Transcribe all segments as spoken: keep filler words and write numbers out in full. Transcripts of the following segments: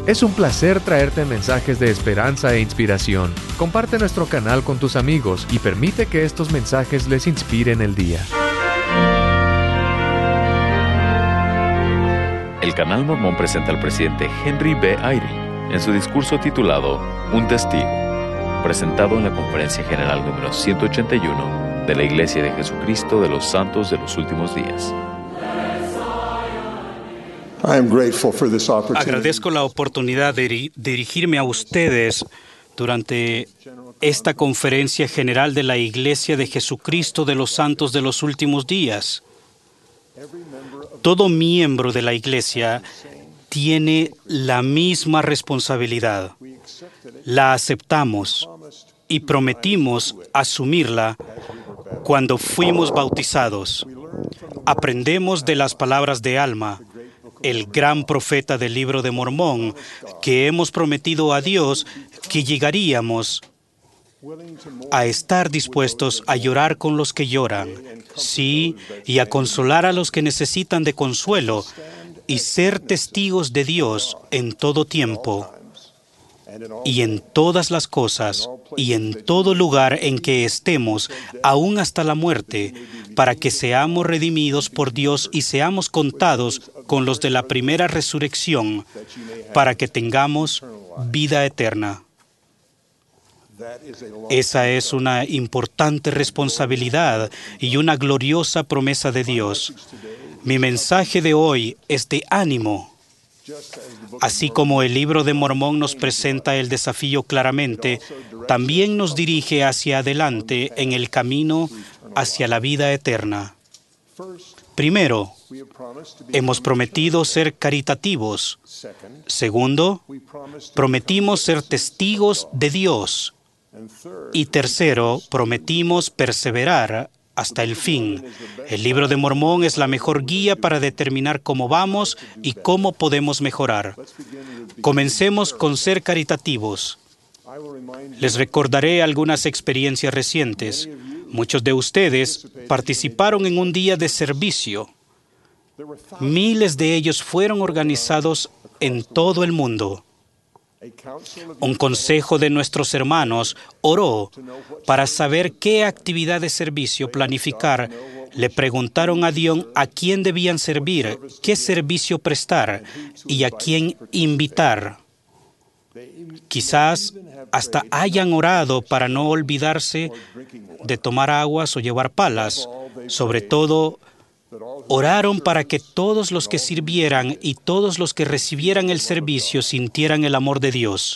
Es un placer traerte mensajes de esperanza e inspiración. Comparte nuestro canal con tus amigos y permite que estos mensajes les inspiren el día. El Canal Mormón presenta al presidente Henry B. Eyring en su discurso titulado Un Testigo, presentado en la Conferencia General número ciento ochenta y uno de la Iglesia de Jesucristo de los Santos de los Últimos Días. Agradezco la oportunidad de dirigirme a ustedes durante esta Conferencia General de la Iglesia de Jesucristo de los Santos de los Últimos Días. Todo miembro de la Iglesia tiene la misma responsabilidad. La aceptamos y prometimos asumirla cuando fuimos bautizados. Aprendemos de las palabras de Alma, el gran profeta del Libro de Mormón, que hemos prometido a Dios que llegaríamos a estar dispuestos a llorar con los que lloran, sí, y a consolar a los que necesitan de consuelo, y ser testigos de Dios en todo tiempo, y en todas las cosas, y en todo lugar en que estemos, aún hasta la muerte, para que seamos redimidos por Dios y seamos contados con los de la primera resurrección, para que tengamos vida eterna. Esa es una importante responsabilidad y una gloriosa promesa de Dios. Mi mensaje de hoy es de ánimo. Así como el Libro de Mormón nos presenta el desafío claramente, también nos dirige hacia adelante en el camino hacia la vida eterna. Primero, hemos prometido ser caritativos. Segundo, prometimos ser testigos de Dios. Y tercero, prometimos perseverar hasta el fin. El Libro de Mormón es la mejor guía para determinar cómo vamos y cómo podemos mejorar. Comencemos con ser caritativos. Les recordaré algunas experiencias recientes. Muchos de ustedes participaron en un día de servicio. Miles de ellos fueron organizados en todo el mundo. Un consejo de nuestros hermanos oró para saber qué actividad de servicio planificar. Le preguntaron a Dios a quién debían servir, qué servicio prestar y a quién invitar. Quizás hasta hayan orado para no olvidarse de tomar aguas o llevar palas. Sobre todo, oraron para que todos los que sirvieran y todos los que recibieran el servicio sintieran el amor de Dios.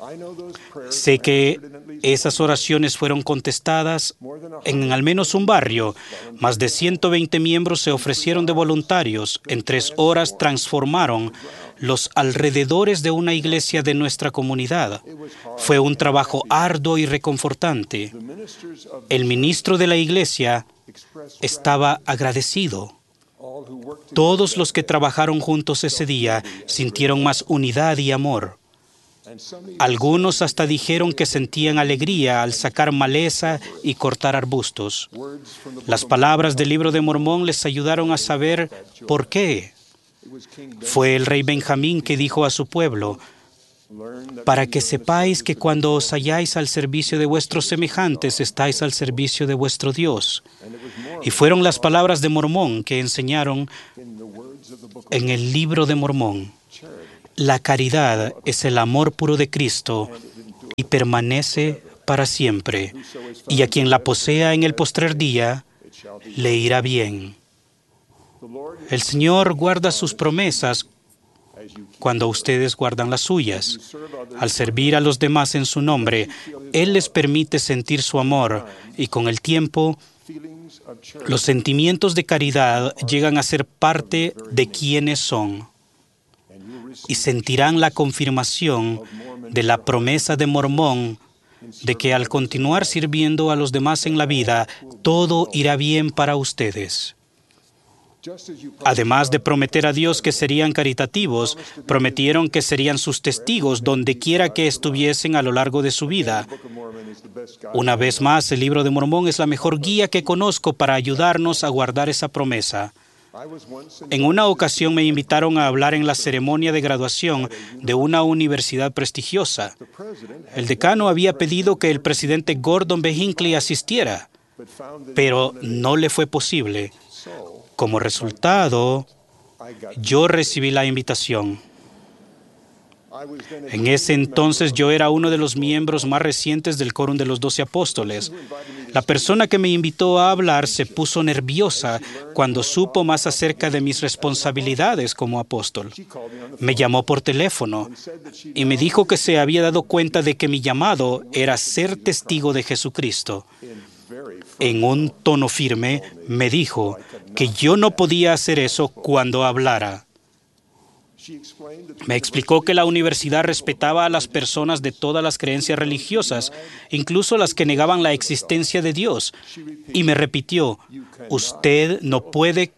Sé que esas oraciones fueron contestadas en al menos un barrio. Más de ciento veinte miembros se ofrecieron de voluntarios. En tres horas transformaron los alrededores de una iglesia de nuestra comunidad. Fue un trabajo arduo y reconfortante. El ministro de la iglesia estaba agradecido. Todos los que trabajaron juntos ese día sintieron más unidad y amor. Algunos hasta dijeron que sentían alegría al sacar maleza y cortar arbustos. Las palabras del Libro de Mormón les ayudaron a saber por qué. Fue el rey Benjamín que dijo a su pueblo: para que sepáis que cuando os halláis al servicio de vuestros semejantes, estáis al servicio de vuestro Dios. Y fueron las palabras de Mormón que enseñaron en el Libro de Mormón. La caridad es el amor puro de Cristo y permanece para siempre. Y a quien la posea en el postrer día, le irá bien. El Señor guarda sus promesas cuando ustedes guardan las suyas. Al servir a los demás en su nombre, Él les permite sentir su amor y con el tiempo, los sentimientos de caridad llegan a ser parte de quienes son y sentirán la confirmación de la promesa de Mormón de que al continuar sirviendo a los demás en la vida, todo irá bien para ustedes. Además de prometer a Dios que serían caritativos, prometieron que serían sus testigos donde quiera que estuviesen a lo largo de su vida. Una vez más, el Libro de Mormón es la mejor guía que conozco para ayudarnos a guardar esa promesa. En una ocasión me invitaron a hablar en la ceremonia de graduación de una universidad prestigiosa. El decano había pedido que el presidente Gordon B. Hinckley asistiera, pero no le fue posible. Como resultado, yo recibí la invitación. En ese entonces yo era uno de los miembros más recientes del Quórum de los Doce Apóstoles. La persona que me invitó a hablar se puso nerviosa cuando supo más acerca de mis responsabilidades como apóstol. Me llamó por teléfono y me dijo que se había dado cuenta de que mi llamado era ser testigo de Jesucristo. En un tono firme me dijo que yo no podía hacer eso cuando hablara. Me explicó que la universidad respetaba a las personas de todas las creencias religiosas, incluso las que negaban la existencia de Dios. Y me repitió, usted no puede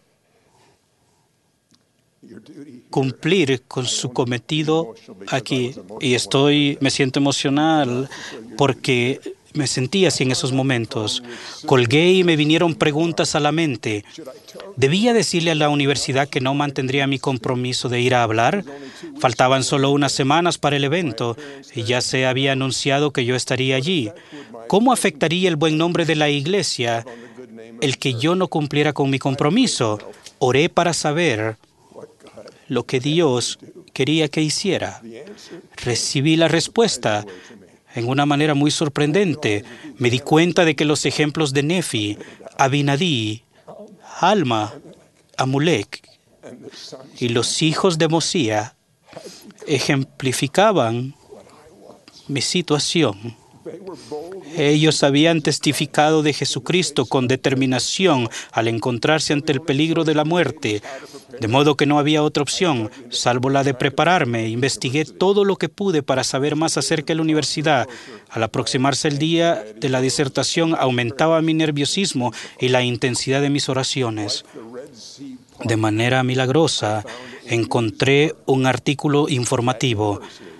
cumplir con su cometido aquí. Y estoy, me siento emocional porque me sentí así en esos momentos. Colgué y me vinieron preguntas a la mente. ¿Debía decirle a la universidad que no mantendría mi compromiso de ir a hablar? Faltaban solo unas semanas para el evento y ya se había anunciado que yo estaría allí. ¿Cómo afectaría el buen nombre de la iglesia el que yo no cumpliera con mi compromiso? Oré para saber lo que Dios quería que hiciera. Recibí la respuesta en una manera muy sorprendente. Me di cuenta de que los ejemplos de Nefi, Abinadí, Alma, Amulek y los hijos de Mosía ejemplificaban mi situación. Ellos habían testificado de Jesucristo con determinación al encontrarse ante el peligro de la muerte, de modo que no había otra opción, salvo la de prepararme. Investigué todo lo que pude para saber más acerca de la universidad. Al aproximarse el día de la disertación, aumentaba mi nerviosismo y la intensidad de mis oraciones. De manera milagrosa, encontré un artículo informativo.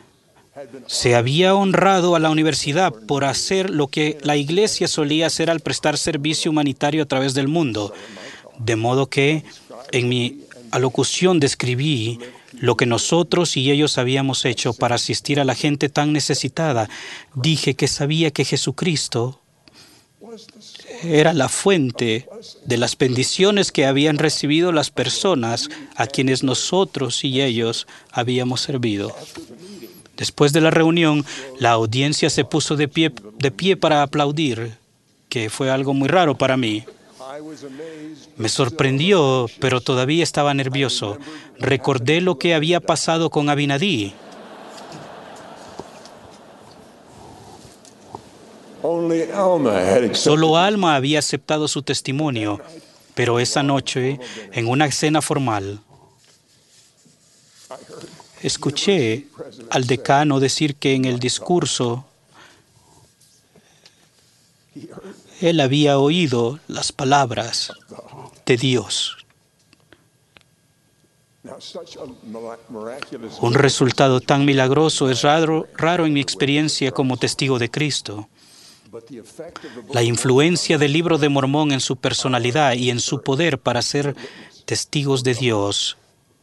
Se había honrado a la universidad por hacer lo que la iglesia solía hacer al prestar servicio humanitario a través del mundo. De modo que en mi alocución describí lo que nosotros y ellos habíamos hecho para asistir a la gente tan necesitada. Dije que sabía que Jesucristo era la fuente de las bendiciones que habían recibido las personas a quienes nosotros y ellos habíamos servido. Después de la reunión, la audiencia se puso de pie, de pie para aplaudir, que fue algo muy raro para mí. Me sorprendió, pero todavía estaba nervioso. Recordé lo que había pasado con Abinadí. Solo Alma había aceptado su testimonio, pero esa noche, en una cena formal, escuché al decano decir que en el discurso él había oído las palabras de Dios. Un resultado tan milagroso es raro, raro en mi experiencia como testigo de Cristo. La influencia del Libro de Mormón en su personalidad y en su poder para ser testigos de Dios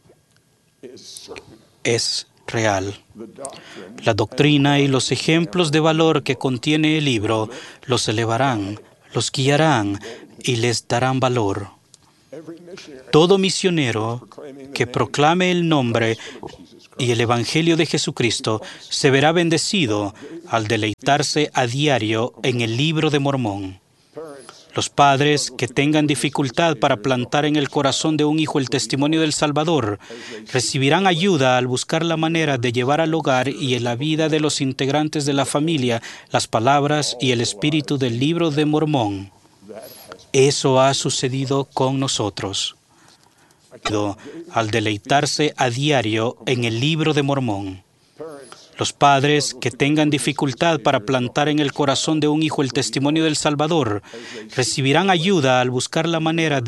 es real. La doctrina y los ejemplos de valor que contiene el libro los elevarán, los guiarán y les darán valor. Todo misionero que proclame el nombre y el Evangelio de Jesucristo se verá bendecido al deleitarse a diario en el Libro de Mormón. Los padres que tengan dificultad para plantar en el corazón de un hijo el testimonio del Salvador recibirán ayuda al buscar la manera de llevar al hogar y en la vida de los integrantes de la familia las palabras y el espíritu del Libro de Mormón. Eso ha sucedido con nosotros. Al deleitarse a diario en el Libro de Mormón. Los padres que tengan dificultad para plantar en el corazón de un hijo el testimonio del Salvador recibirán ayuda al buscar la manera